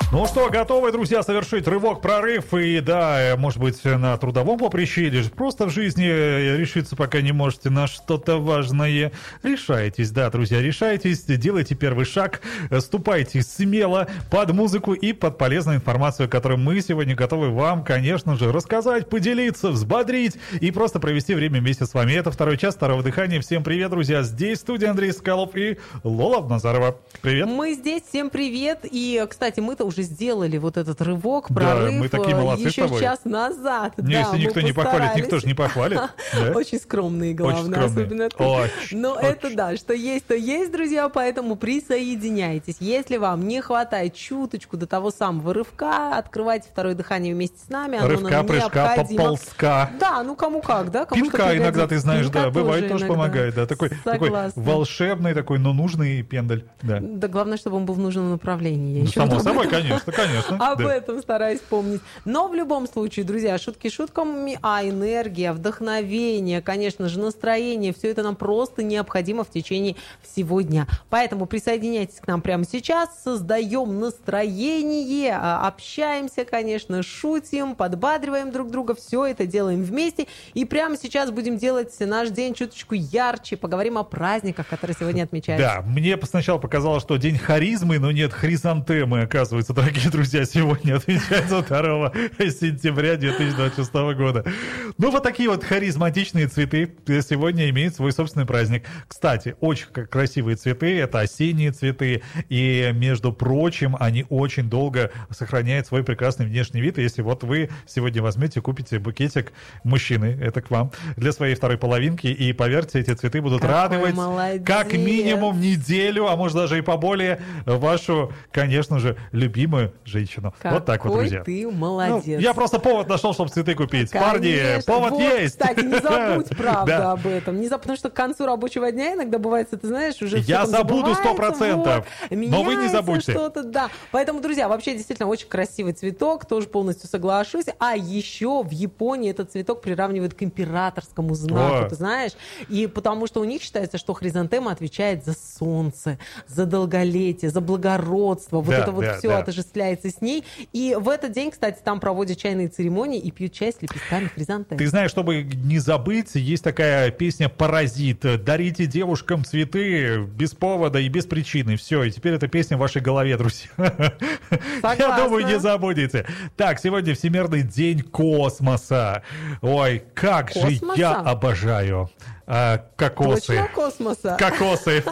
Ну что, готовы, друзья, совершить рывок, прорыв и, да, может быть, на трудовом поприще или же просто в жизни решиться пока не можете на что-то важное. Решайтесь, да, друзья, решайтесь, делайте первый шаг, ступайте смело под музыку и под полезную информацию, которую мы сегодня готовы вам, конечно же, рассказать, поделиться, взбодрить и просто провести время вместе с вами. Это второй час второго дыхания. Всем привет, друзья, здесь студия Андрей Скалов и Лола Назарова. Привет. Мы здесь, всем привет. И, кстати, мы-то уже сделали вот этот рывок, прорыв, да, мы такие молодцы еще с тобой. час назад. Не, да, если никто не похвалит, никто же не похвалит. Да? Очень скромные, главное, особенно ты. Но это да, что есть, то есть, друзья, поэтому присоединяйтесь. Если вам не хватает чуточку до того самого рывка, открывайте второе дыхание вместе с нами. Рывка, прыжка, поползка. Да, ну кому как, да? Кому пинка иногда, ты знаешь, пинка да, бывает, тоже помогает. Да, такой волшебный, такой, но нужный пендаль. Да, главное, чтобы он был в нужном направлении. Само собой, конечно. Об этом стараюсь помнить. Но в любом случае, друзья, шутки шутками, а энергия, вдохновение, конечно же, настроение, все это нам просто необходимо в течение всего дня. Поэтому присоединяйтесь к нам прямо сейчас, создаем настроение, общаемся, конечно, шутим, подбадриваем друг друга, все это делаем вместе. И прямо сейчас будем делать наш день чуточку ярче, поговорим о праздниках, которые сегодня отмечаются. Да, мне сначала показалось, что день харизмы, но нет, хризантемы, оказывается, дорогие друзья, сегодня отмечается 2 сентября 2026 года. Ну, вот такие вот харизматичные цветы сегодня имеют свой собственный праздник. Кстати, очень красивые цветы, это осенние цветы, и, между прочим, они очень долго сохраняют свой прекрасный внешний вид. Если вот вы сегодня возьмете, купите букетик мужчины, это к вам, для своей второй половинки, и, поверьте, эти цветы будут радовать как минимум неделю, а может даже и поболее, вашу, конечно же, любимую женщину. Какой вот так вот, друзья. Ты молодец. Ну, я просто повод нашел, чтобы цветы купить. Конечно. Парни, повод вот, есть. Кстати, не забудь, правда, об этом. Потому что к концу рабочего дня иногда бывает, ты знаешь, уже я забуду 100%. Вот, но вы не забудьте. Что-то, да. Поэтому, друзья, вообще действительно очень красивый цветок, тоже полностью соглашусь. А еще в Японии этот цветок приравнивают к императорскому знаку, ты знаешь. И потому что у них считается, что хризантема отвечает за солнце, за долголетие, за благородство. Вот это вот все отождествляется с ней. И в этот день, кстати, там проводят чайные церемонии и пьют чай с лепестками хризантемы. Ты знаешь, чтобы не забыть, есть такая песня «Паразит». Дарите девушкам цветы без повода и без причины. Все, и теперь эта песня в вашей голове, друзья. Согласна. Я думаю, не забудете. Так, сегодня Всемирный день космоса. Ой, как же я обожаю кокосы. Точно космоса? Кокосы.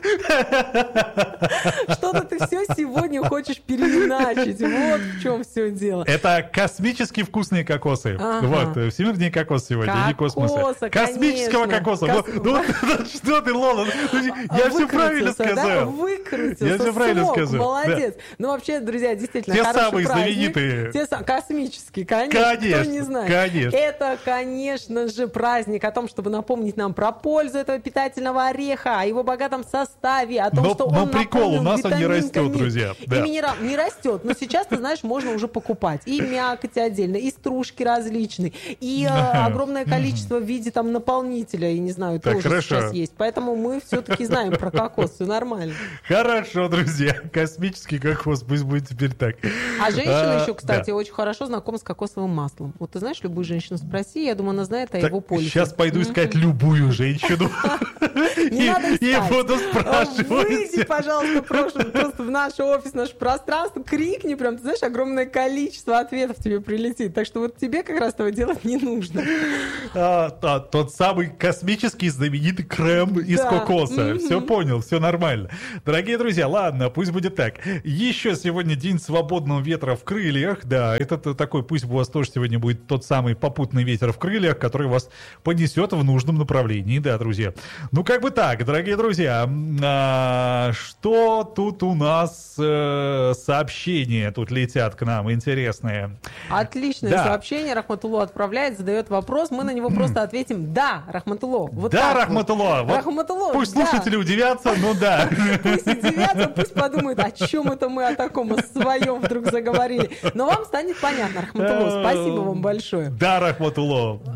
Что-то ты все сегодня хочешь переиначить. Вот в чем все дело. Это космически вкусные кокосы. Ага. Вот, Всемирный день кокоса сегодня, не космоса. Космического кокоса. Ну, что ты, Лола? Я все правильно сказал. Выкрутился. Я все правильно сказал. Молодец. Ну, вообще, друзья, действительно, те хороший самые праздник. знаменитые. Космические, конечно. Кто не знает. Конечно. Это, конечно же, праздник о том, чтобы напомнить нам про пользу этого питательного ореха, о его богатом составе, о том, что он но прикол, у нас он не растет, витаминками. друзья. Да. И минерал не растет, но сейчас, ты знаешь, можно уже покупать и мякоть отдельно, и стружки различные, и огромное количество в виде там наполнителя, я не знаю, так, тоже хорошо. сейчас есть. Поэтому мы все-таки знаем про кокос, все нормально. Хорошо, друзья, космический кокос, пусть будет теперь так. А женщина еще, кстати, очень хорошо знакома с кокосовым маслом. Вот ты знаешь, любую женщину спроси, я думаю, она знает о его пользе. Сейчас пойду искать любую женщину и буду спрашивать. Выйди, пожалуйста, просто в наш офис, в наше пространство, крикни, прям, ты знаешь, огромное количество ответов тебе прилетит. Так что вот тебе как раз этого делать не нужно. Тот самый космический знаменитый крем из кокоса. Все понял, все нормально. Дорогие друзья, ладно, пусть будет так. Еще сегодня день свободного ветра в крыльях. Да, это такой, пусть у вас тоже сегодня будет тот самый попутный ветер в крыльях, который вас понесет в нужном направлении. Да, друзья. Ну, как бы так, дорогие друзья. Что тут у нас? Сообщения тут летят к нам интересные. Отличное сообщение. Рахматулло отправляет, задает вопрос. Мы на него просто ответим: да, Рахматулло. Вот да, Рахматулло. Вот Рахматулло. Пусть слушатели удивятся, но да. Пусть удивятся, пусть подумают, о чем это мы о таком своем вдруг заговорили. Но вам станет понятно, Рахматулло. Спасибо вам большое. Да, Рахматулло.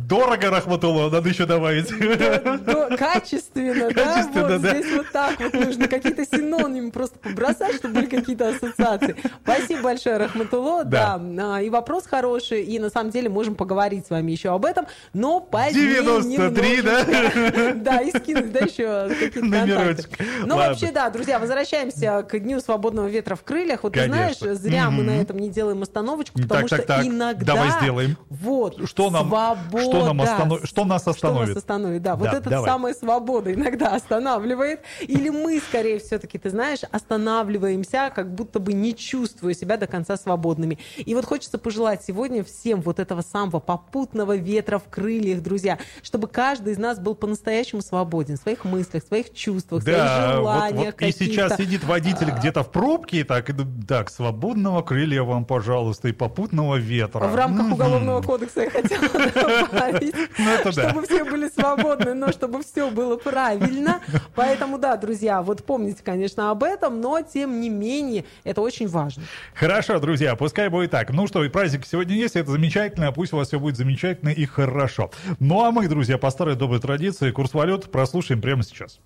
Дорого, Рахматулло, надо еще добавить. Качественно, да? Вот здесь вот так вот нужно какие-то синонимы просто побросать, чтобы были какие-то ассоциации. Спасибо большое, Рахматулло. Да, и вопрос хороший, и на самом деле можем поговорить с вами еще об этом, но позднее 93, да? Да, и скинуть, да, еще какие-то контакты. Ну, вообще, да, друзья, возвращаемся к Дню свободного ветра в крыльях. Вот ты знаешь, зря мы на этом не делаем остановочку, потому что иногда... Давай сделаем. Вот, что нас остановит? Да, вот эта самая свобода иногда останавливает. Или мы, скорее, все-таки, ты знаешь, останавливаемся, как будто бы не чувствуя себя до конца свободными. И вот хочется пожелать сегодня всем вот этого самого попутного ветра в крыльях, друзья, чтобы каждый из нас был по-настоящему свободен в своих мыслях, в своих чувствах, в своих желаниях. И сейчас сидит водитель где-то в пробке, и так, свободного крылья вам, пожалуйста, и попутного ветра. В рамках Уголовного кодекса я хотела добавить, чтобы все были свободны, но чтобы все было правильно. Поэтому, да, друзья, вот помните, конечно, об этом, но, тем не менее, это очень важно. Хорошо, друзья, пускай будет так. Ну что, и праздник сегодня есть, это замечательно, пусть у вас все будет замечательно и хорошо. Ну а мы, друзья, по старой доброй традиции, курс валют прослушаем прямо сейчас.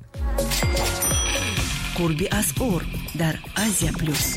Курби Асор, дар Азия Плюс.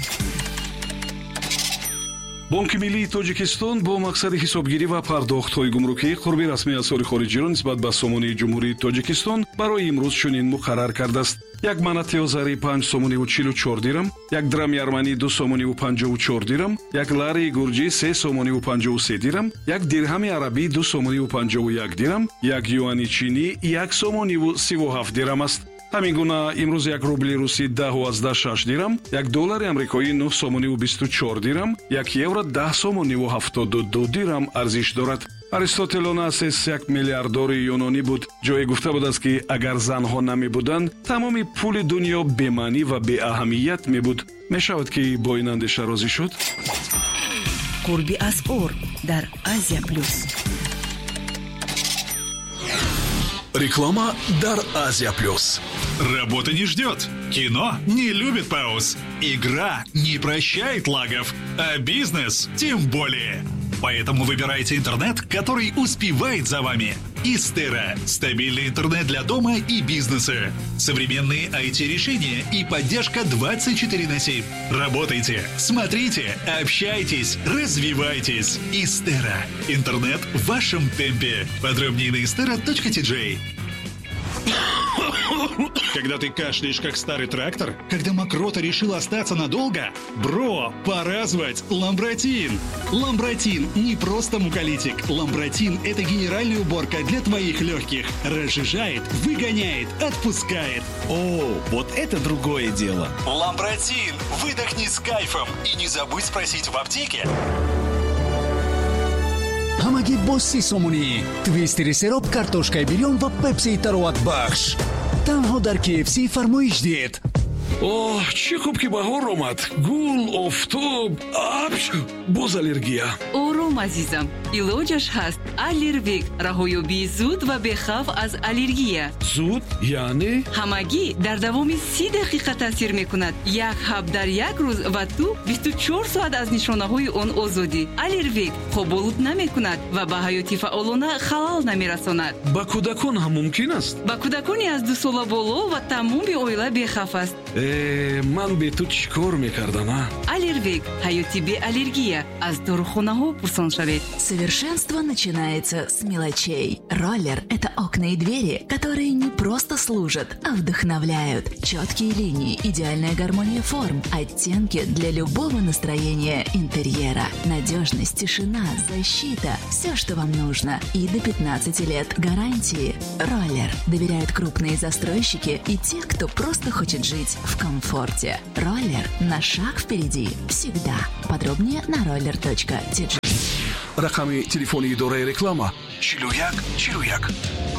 бонки миллии тоҷикистон бо мақсади ҳисобгирӣ ва пардохтҳои гумрукӣ қурби расмии асъори хориҷиро нисбат ба сомонии ҷумҳурии тоҷикистон барои имрӯз чунин муқаррар кардааст: 1 манати озарӣ 5 сомониву 44 дирам, 1 драми арманӣ 2 сомониву 54 дирам, 1 лари гурҷӣ 3 сомониву 53 дирам, 1 дирҳами арабӣ 2 сомониву 51 дирам, 1 юани чинӣ 1 сомониву 37 дирам аст. ҳамин гуна имрӯз 1 рубли русӣ 10.6 дирам, 1 доллари амрикоӣ 9 сомониву 24 дирам, 1 евро 10 сомониву 72 дирам арзиш дорад. аристотел Онасис 1 миллиардори юнонӣ буд. ҷое гуфта будааст ки агар занҳо намебуданд, тамоми пули дунё бемаънӣ ва беаҳамият мебуд. мешавад ки бо ин андеша розӣ шуд. Курби Асор дар Азия Плюс. Реклама дар Азия Плюс. Работа не ждет, кино не любит пауз, игра не прощает лагов, а бизнес тем более. Поэтому выбирайте интернет, который успевает за вами. Истера – стабильный интернет для дома и бизнеса. Современные IT-решения и поддержка 24/7. Работайте, смотрите, общайтесь, развивайтесь. Истера – интернет в вашем темпе. Подробнее на istera.tj. Когда ты кашляешь, как старый трактор? Когда мокрота решила остаться надолго? Бро, пора звать Ламбротин. Ламбротин не просто муколитик. Ламбротин – это генеральная уборка для твоих легких. Разжижает, выгоняет, отпускает. О, вот это другое дело. Ламбротин. Выдохни с кайфом. И не забудь спросить в аптеке. ҳамагӣ бо 3 сомонӣ твистери сероб, картошкаи бирён ва пепсии тароватбахш танҳо дар KFC фармоиш дид. О, чӣ хуб ки баҳор омад. Гул, офтоб, боз аллергия. Ором азизам, илоҷаш ҳаст. Аллервек, раҳоёбии зуд ва бехавф аз аллергия. Зуд? яъне? ҳамагӣ дар давоми 30 дақиқа таъсир мекунад. як ҳаб дар як рӯз ва ту 24 соат аз нишонаҳои он озодӣ. Аллервек хоболуд намекунад ва ба ҳаёти фаъолона халал намерасонад. ба кӯдакон ҳам мумкин аст? ба кӯдакони аз 2 сола боло ва тамоми оила бехавф аст. ман бе ту чӣ кор мекардам? Аллервек, ҳаёти бе аллергия. Аз дорухонаҳо пурсон шавед. Совершенство начинается с мелочей. Роллер – это окна и двери, которые не просто служат, а вдохновляют. Четкие линии, идеальная гармония форм, оттенки для любого настроения интерьера. Надежность, тишина, защита – все, что вам нужно. И до 15 лет гарантии. Роллер доверяют крупные застройщики и те, кто просто хочет жить в комфорте. Роллер на шаг впереди всегда. Подробнее на roller.tj. рақами телефони идораи реклама 41 41.